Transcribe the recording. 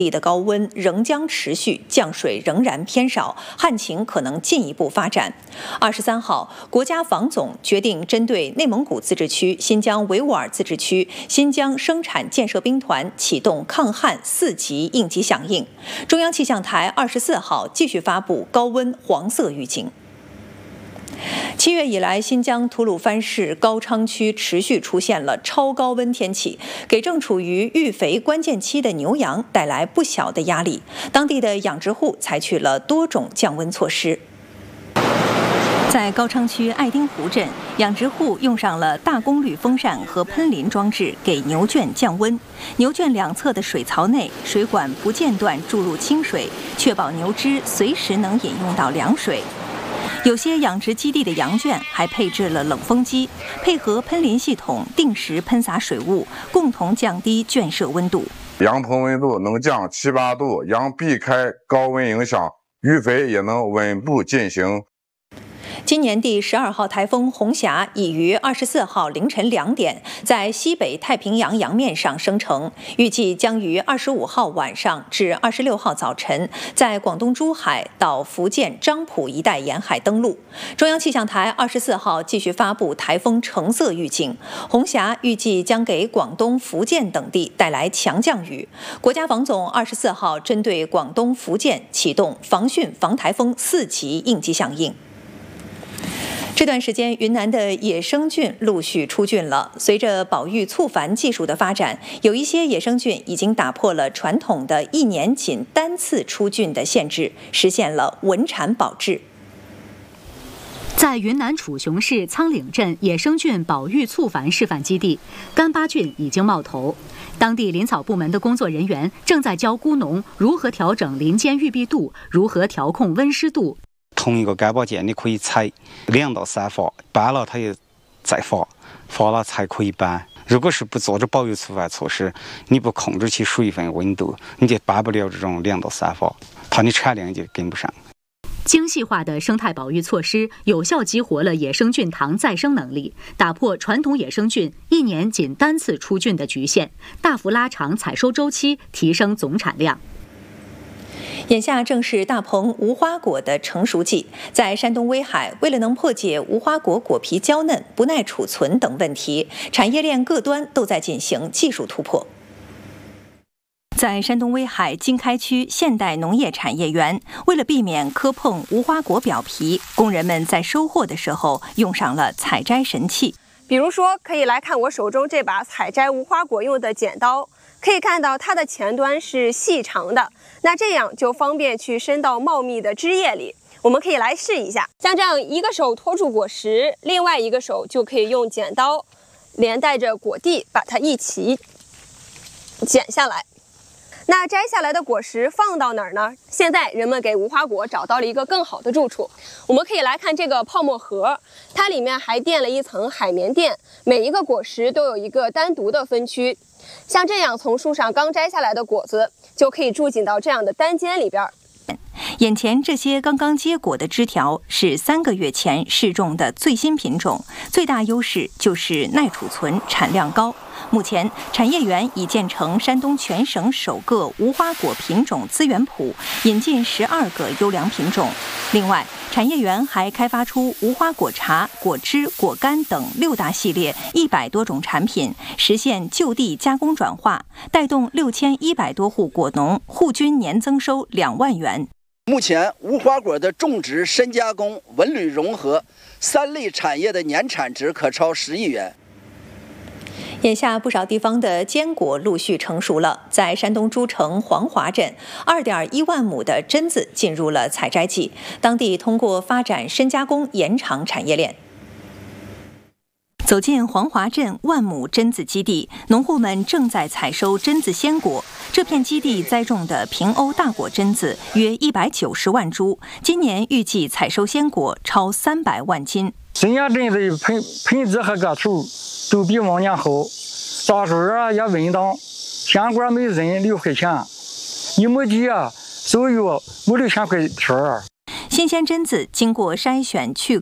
地的高温仍将持续，降水仍然偏少，旱情可能进一步发展。23号，国家防总决定针对内蒙古自治区、新疆维吾尔自治区、新疆生产建设兵团启动抗旱4级应急响应。中央气象台24号继续发布高温黄色预警。7月以来，新疆吐鲁番市高昌区持续出现了超高温天气，给正处于育肥关键期的牛羊带来不小的压力。当地的养殖户采取了多种降温措施。在高昌区爱丁湖镇，养殖户用上了大功率风扇和喷淋装置给牛圈降温。牛圈两侧的水槽内，水管不间断注入清水，确保牛只随时能饮用到凉水。有些养殖基地的羊圈还配置了冷风机，配合喷淋系统定时喷洒水雾，共同降低圈舍温度。 羊棚温度能降7、8度，羊避开高温影响，育肥也能稳步进行。 今年第12号台风红霞已于24号凌晨2点在西北太平洋洋面上生成，预计将于25号晚上至26号早晨在广东珠海到福建漳浦一带沿海登陆。中央气象台24号继续发布台风橙色预警，红霞预计将给广东、福建等地带来强降雨。国家防总24号针对广东、福建启动防汛防台风4级应急响应。这段时间，云南的野生菌陆续出菌了。随着保育促繁技术的发展，有一些野生菌已经打破了传统的1年仅单次出菌的限制，实现了稳产保质。 在云南楚雄市苍岭镇野生菌保育促繁示范基地，干巴菌已经冒头。当地林草部门的工作人员正在教菇农如何调整林间育碧度，如何调控温湿度。 同一个干巴碱，你可以采2到3发，搬了它也再发，发了才可以搬。如果是不做这保育促繁措施，你不控制起水分、温度，你就搬不了这种2到3发，它的产量就跟不上。 精细化的生态保育措施有效激活了野生菌塘再生能力，打破传统野生菌1年仅单次出菌的局限，大幅拉长采收周期，提升总产量。 眼下正是大棚无花果的成熟季，在山东威海，为了能破解无花果果皮娇嫩、不耐储存等问题，产业链各端都在进行技术突破。在山东威海经开区现代农业产业园，为了避免磕碰无花果表皮，工人们在收获的时候用上了采摘神器。 比如说，可以来看我手中这把采摘无花果用的剪刀，可以看到它的前端是细长的，那这样就方便去伸到茂密的枝叶里。我们可以来试一下，像这样一个手托住果实，另外一个手就可以用剪刀连带着果蒂把它一起剪下来。那摘下来的果实放到哪儿呢？现在人们给无花果找到了一个更好的住处。我们可以来看这个泡沫盒，它里面还垫了一层海绵垫，每一个果实都有一个单独的分区。像这样从树上刚摘下来的果子，就可以住进到这样的单间里边。 眼前这些刚刚结果的枝条是3个月前试种的最新品种，最大优势就是耐储存、产量高。目前，产业园已建成山东全省首个无花果品种资源铺，引进12个优良品种。另外，产业园还开发出无花果茶、果汁、果干等6大系列100多种产品，实现就地加工转化，带动6100多户果农户均年增收2万元。 目前，无花果的种植、深加工、文旅融合3类产业的年产值可超10亿元。 眼下不少地方的坚果陆续成熟了，在山东诸城黄华镇，2.1万亩的榛子进入了采摘季，当地通过发展深加工延长产业链。走进黄华镇万亩榛子基地，农户们正在采收榛子鲜果。这片基地栽种的平欧大果榛子约190万株，今年预计采收鲜果超300万斤。 新疆榛子的品质和个头都比往年好，大数也稳当，鲜果每斤6块钱，1亩地收入5、6千块钱。 新鲜榛子经过筛选去